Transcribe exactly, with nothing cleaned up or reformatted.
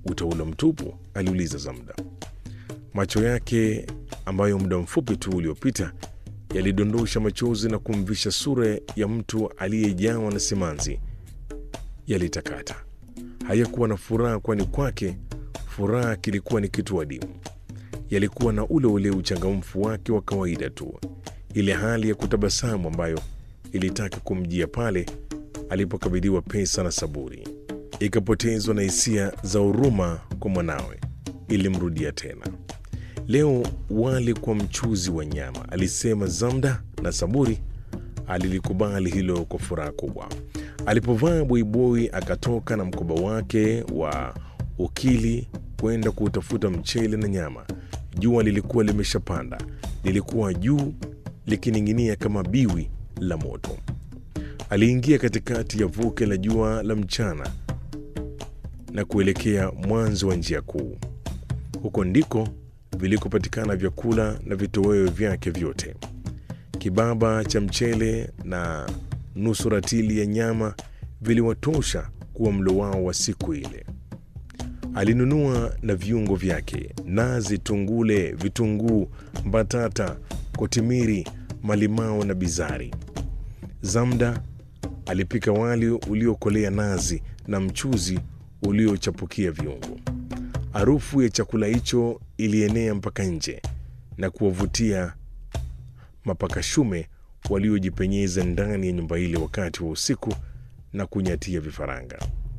Utaula mtupu? Aliuliza Zamda. Macho yake ambayo muda mfupi tu uliopita yalidondosha machozi na kumvisha sura ya mtu aliyejawa na simanzi yalitakata. Hayakuwa na furaha, kwani kwake furaha kilikuwa ni kitu adimu. Yalikuwa na ule ule uchangamfu wake wa kawaida tu, ile hali ya kutabasamu ambayo ilitaka kumjia pale alipokabidhiwa pesa na saburi, ikapotezwa na hisia za huruma kwa mwanawe. Ilimrudia tena. Leo wali kwa mchuzi wa nyama, alisema Zamda, na Saburi alilikubali hilo kwa furaha kubwa. Alipovaa buibui akatoka na mkoba wake wa ukili kwenda kutafuta mchele na nyama. Jua lilikuwa limeshapanda, lilikuwa juu likining'inia kama biwi la moto. Aliingia katikati ya vuke la jua la mchana na kuelekea mwanzo wa njia kuu. Huko ndiko vilikopatikana vyakula na vitoweo vyake vyote. Kibaba cha mchele na nusu ratili ya nyama viliwatosha kuwa mlo wao wa siku ile. Alinunua na viungo vyake: nazi, tungule, vitunguu, mbatata, kotimiri, malimao na bizari. Zamda alipika wali uliokolea nazi na mchuzi uliochapukia viungo. Harufu ya chakula hicho ilienea mpaka nje na kuwavutia mapakashume waliojipenyeza ndani ya nyumba ile wakati wa usiku na kunyatia vifaranga.